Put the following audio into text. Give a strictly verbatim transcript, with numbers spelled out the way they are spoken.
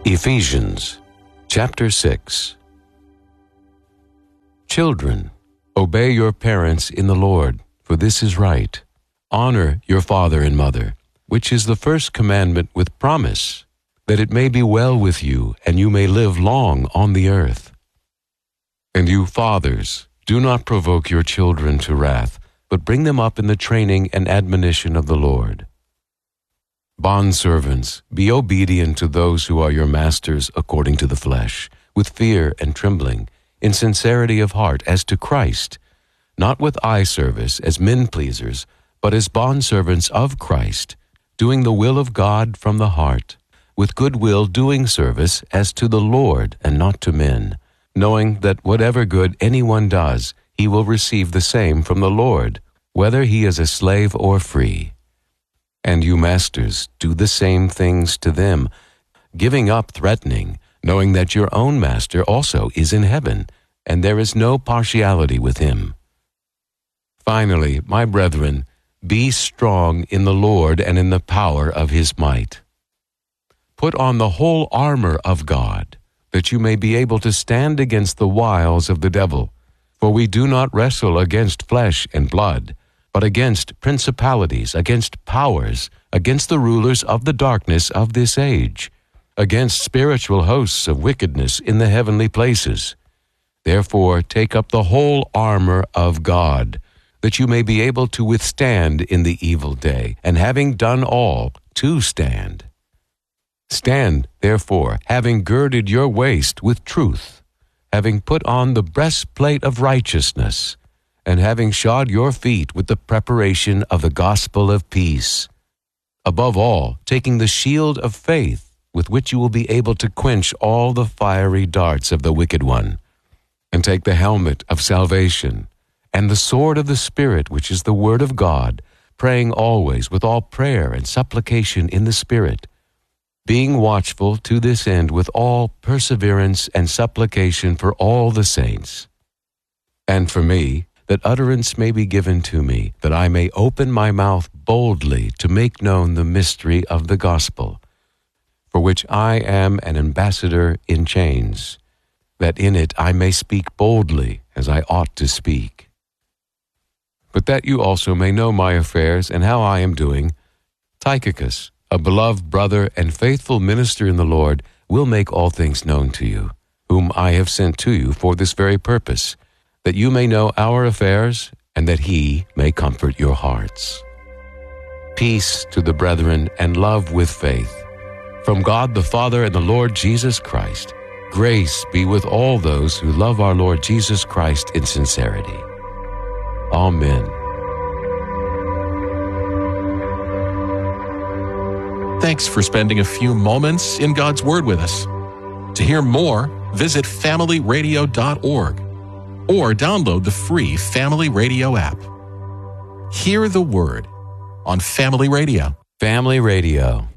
Ephesians chapter six. Children, obey your parents in the Lord, for this is right. Honor your father and mother, which is the first commandment with promise, that it may be well with you and you may live long on the earth. And you fathers, do not provoke your children to wrath, but bring them up in the training and admonition of the Lord. Bondservants, be obedient to those who are your masters according to the flesh, with fear and trembling, in sincerity of heart as to Christ, not with eye service as men-pleasers, but as bondservants of Christ, doing the will of God from the heart, with good will doing service as to the Lord and not to men, knowing that whatever good anyone does, he will receive the same from the Lord, whether he is a slave or free. And you masters, do the same things to them, giving up threatening, knowing that your own master also is in heaven, and there is no partiality with him. Finally, my brethren, be strong in the Lord and in the power of his might. Put on the whole armor of God, that you may be able to stand against the wiles of the devil. For we do not wrestle against flesh and blood, but against principalities, against powers, against the rulers of the darkness of this age, against spiritual hosts of wickedness in the heavenly places. Therefore take up the whole armor of God, that you may be able to withstand in the evil day, and having done all, to stand. Stand, therefore, having girded your waist with truth, having put on the breastplate of righteousness, and having shod your feet with the preparation of the gospel of peace. Above all, taking the shield of faith, with which you will be able to quench all the fiery darts of the wicked one, and take the helmet of salvation, and the sword of the Spirit, which is the word of God, praying always with all prayer and supplication in the Spirit, being watchful to this end with all perseverance and supplication for all the saints. And for me, that utterance may be given to me, that I may open my mouth boldly to make known the mystery of the gospel, for which I am an ambassador in chains, that in it I may speak boldly as I ought to speak. But that you also may know my affairs and how I am doing, Tychicus, a beloved brother and faithful minister in the Lord, will make all things known to you, whom I have sent to you for this very purpose, that you may know our affairs, and that he may comfort your hearts. Peace to the brethren and love with faith. From God the Father and the Lord Jesus Christ, grace be with all those who love our Lord Jesus Christ in sincerity. Amen. Thanks for spending a few moments in God's Word with us. To hear more, visit family radio dot org or download the free Family Radio app. Hear the Word on Family Radio. Family Radio.